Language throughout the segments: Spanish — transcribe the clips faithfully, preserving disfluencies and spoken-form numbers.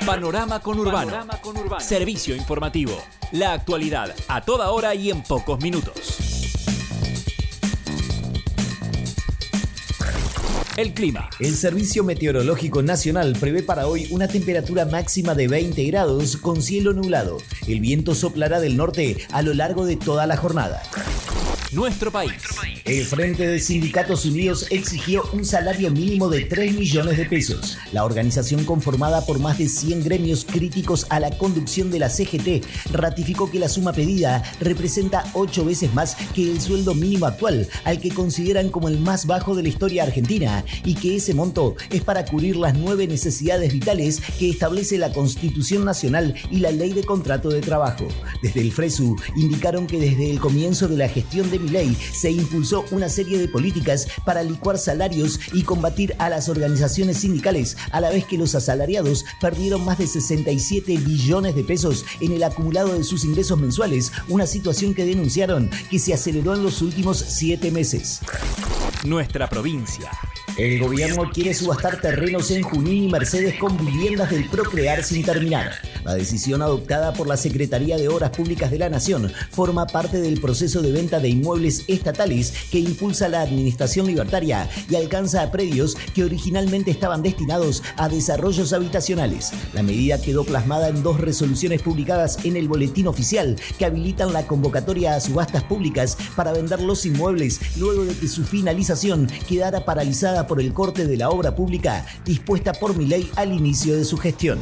Panorama Conurbano. Panorama Conurbano. Servicio informativo. La actualidad a toda hora y en pocos minutos. El clima. El Servicio Meteorológico Nacional prevé para hoy una temperatura máxima de veinte grados con cielo nublado. El viento soplará del norte a lo largo de toda la jornada. Nuestro país. El Frente de Sindicatos Unidos exigió un salario mínimo de tres millones de pesos. La organización, conformada por más de cien gremios críticos a la conducción de la C G T, ratificó que la suma pedida representa ocho veces más que el sueldo mínimo actual, al que consideran como el más bajo de la historia argentina, y que ese monto es para cubrir las nueve necesidades vitales que establece la Constitución Nacional y la Ley de Contrato de Trabajo. Desde el FRESU indicaron que desde el comienzo de la gestión de Milei se impulsó una serie de políticas para licuar salarios y combatir a las organizaciones sindicales, a la vez que los asalariados perdieron más de sesenta y siete billones de pesos en el acumulado de sus ingresos mensuales, una situación que denunciaron que se aceleró en los últimos siete meses. Nuestra provincia. El gobierno quiere subastar terrenos en Junín y Mercedes con viviendas del Procrear sin terminar. La decisión adoptada por la Secretaría de Obras Públicas de la Nación forma parte del proceso de venta de inmuebles estatales que impulsa la administración libertaria y alcanza a predios que originalmente estaban destinados a desarrollos habitacionales. La medida quedó plasmada en dos resoluciones publicadas en el Boletín Oficial que habilitan la convocatoria a subastas públicas para vender los inmuebles luego de que su finalización quedara paralizada por el corte de la obra pública dispuesta por Milei al inicio de su gestión.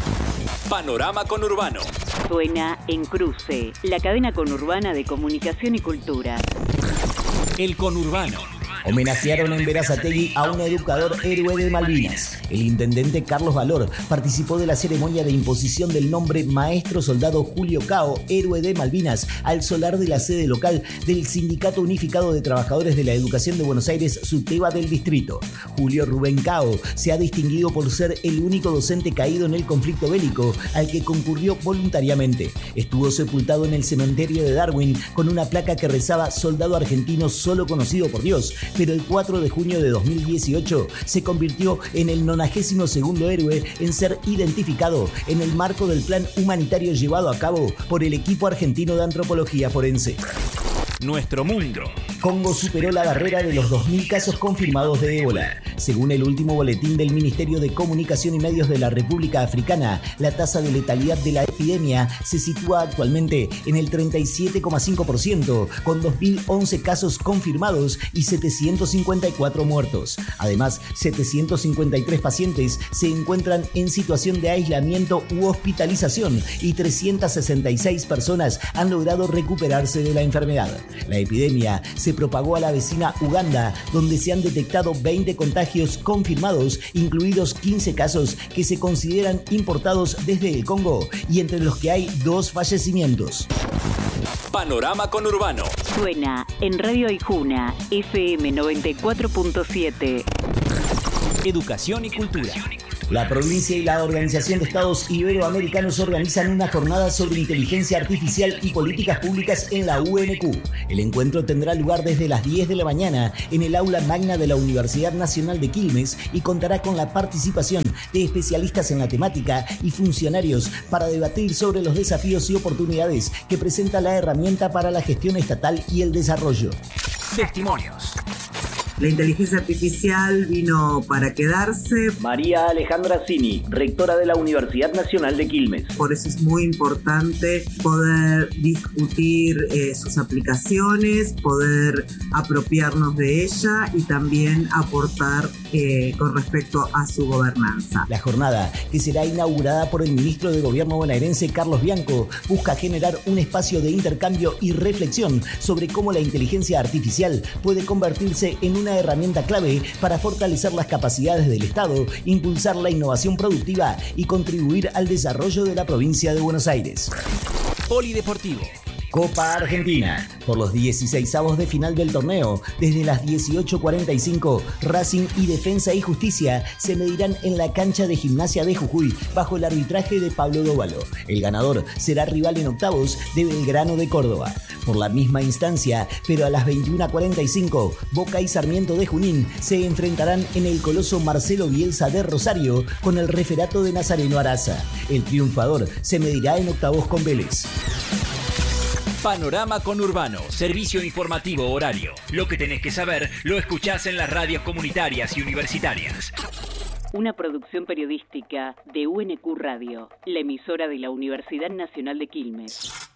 Panorama Conurbano. Suena en Cruce, la cadena conurbana de comunicación y cultura. El Conurbano. Homenajearon en Berazategui a un educador héroe de Malvinas. El intendente Carlos Valor participó de la ceremonia de imposición del nombre Maestro Soldado Julio Cao, héroe de Malvinas, al solar de la sede local del Sindicato Unificado de Trabajadores de la Educación de Buenos Aires, SUTEBA del distrito. Julio Rubén Cao se ha distinguido por ser el único docente caído en el conflicto bélico al que concurrió voluntariamente. Estuvo sepultado en el cementerio de Darwin con una placa que rezaba "Soldado argentino solo conocido por Dios", pero el cuatro de junio de dos mil dieciocho se convirtió en el nonagésimo segundo héroe en ser identificado en el marco del plan humanitario llevado a cabo por el equipo argentino de antropología forense. Nuestro mundo. Congo superó la barrera de los dos mil casos confirmados de ébola. Según el último boletín del Ministerio de Comunicación y Medios de la República Africana, la tasa de letalidad de la epidemia se sitúa actualmente en el treinta y siete coma cinco por ciento, con dos mil once casos confirmados y setecientos cincuenta y cuatro muertos. Además, setecientos cincuenta y tres pacientes se encuentran en situación de aislamiento u hospitalización y trescientas sesenta y seis personas han logrado recuperarse de la enfermedad. La epidemia se propagó a la vecina Uganda, donde se han detectado veinte contagios confirmados, incluidos quince casos que se consideran importados desde el Congo y entre los que hay dos fallecimientos. Panorama Conurbano. Suena en Radio Aijuna, F M noventa y cuatro punto siete. Educación y cultura. La provincia y la Organización de Estados Iberoamericanos organizan una jornada sobre inteligencia artificial y políticas públicas en la U N Q. El encuentro tendrá lugar desde las diez de la mañana en el aula magna de la Universidad Nacional de Quilmes y contará con la participación de especialistas en la temática y funcionarios para debatir sobre los desafíos y oportunidades que presenta la herramienta para la gestión estatal y el desarrollo. Testimonios. La inteligencia artificial vino para quedarse. María Alejandra Cini, rectora de la Universidad Nacional de Quilmes. Por eso es muy importante poder discutir eh, sus aplicaciones, poder apropiarnos de ella y también aportar eh, con respecto a su gobernanza. La jornada, que será inaugurada por el ministro de Gobierno bonaerense Carlos Bianco, busca generar un espacio de intercambio y reflexión sobre cómo la inteligencia artificial puede convertirse en una herramienta clave para fortalecer las capacidades del Estado, impulsar la innovación productiva y contribuir al desarrollo de la provincia de Buenos Aires. Polideportivo. Copa Argentina. Por los dieciseisavos de final del torneo, desde las dieciocho cuarenta y cinco, Racing y Defensa y Justicia se medirán en la cancha de Gimnasia de Jujuy bajo el arbitraje de Pablo Dóvalo. El ganador será rival en octavos de Belgrano de Córdoba. Por la misma instancia, pero a las veintiuna cuarenta y cinco, Boca y Sarmiento de Junín se enfrentarán en el Coloso Marcelo Bielsa de Rosario con el referato de Nazareno Araza. El triunfador se medirá en octavos con Vélez. Panorama Conurbano, servicio informativo horario. Lo que tenés que saber lo escuchás en las radios comunitarias y universitarias. Una producción periodística de U N Q Radio, la emisora de la Universidad Nacional de Quilmes.